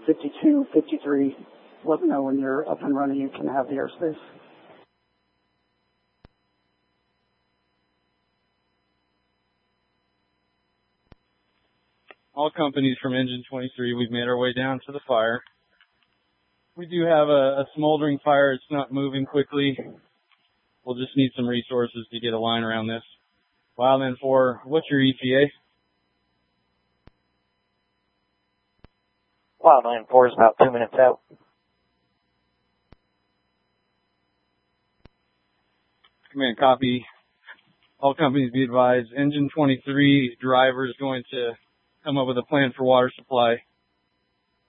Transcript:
52, 53. Let me know when you're up and running. You can have the airspace. All companies from Engine 23, we've made our way down to the fire. We do have a smoldering fire. It's not moving quickly. We'll just need some resources to get a line around this. Wildland 4, what's your ETA? Wildland 4 is about 2 minutes out. Command, copy. All companies be advised. Engine 23 driver is going to come up with a plan for water supply.